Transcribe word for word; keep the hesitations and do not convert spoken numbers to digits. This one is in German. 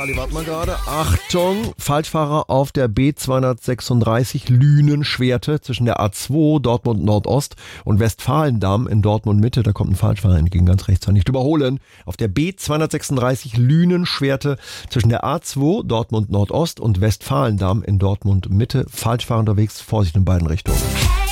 Charlie, warte mal gerade. Achtung, Falschfahrer auf der B zweihundertsechsunddreißig Lünen-Schwerte zwischen der A zwei Dortmund Nordost und Westfalendamm in Dortmund Mitte. Da kommt ein Falschfahrer entgegen, ganz rechts. Nicht überholen. Auf der B zweihundertsechsunddreißig Lünen-Schwerte zwischen der A zwei Dortmund Nordost und Westfalendamm in Dortmund Mitte. Falschfahrer unterwegs, Vorsicht in beiden Richtungen.